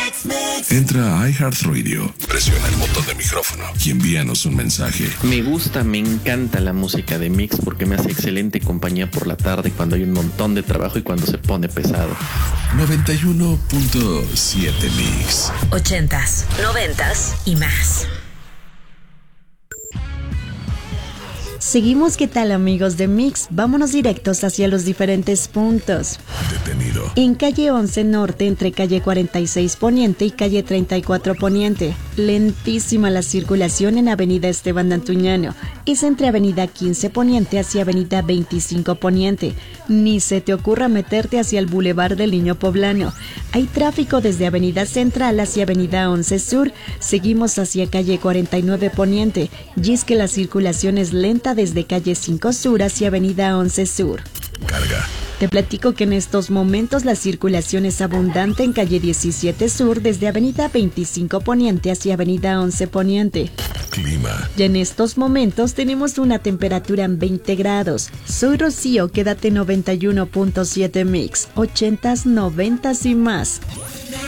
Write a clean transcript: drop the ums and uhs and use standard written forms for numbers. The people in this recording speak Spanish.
Entra a iHeartRadio, presiona el botón de micrófono y envíanos un mensaje. Me gusta, me encanta la música de Mix porque me hace excelente compañía por la tarde cuando hay un montón de trabajo y cuando se pone pesado. 91.7 Mix. 80s, 90s y más. Seguimos, ¿qué tal, amigos de Mix? Vámonos directos hacia los diferentes puntos. Detenido. En calle 11 Norte, entre calle 46 Poniente y calle 34 Poniente. Lentísima la circulación en avenida Esteban Antuñano. Es entre avenida 15 Poniente hacia avenida 25 Poniente. Ni se te ocurra meterte hacia el Boulevard del Niño Poblano. Hay tráfico desde avenida Central hacia avenida 11 Sur. Seguimos hacia calle 49 Poniente. Y es que la circulación es lenta desde calle 5 Sur hacia avenida 11 Sur. Carga. Te platico que en estos momentos la circulación es abundante en calle 17 Sur desde avenida 25 Poniente hacia avenida 11 Poniente. Clima. Y en estos momentos tenemos una temperatura en 20 grados. Soy Rocío, quédate 91.7 Mix, 80s, 90s y más.